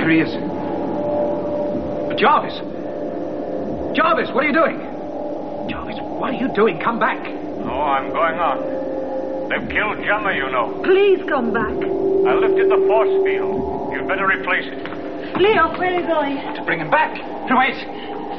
There he is. Jarvis! Jarvis, what are you doing? Jarvis, what are you doing? Come back. Oh, I'm going on. They've killed Gemma, you know. Please come back. I lifted the force field. You'd better replace it. Leo, where are you going? To bring him back. Wait.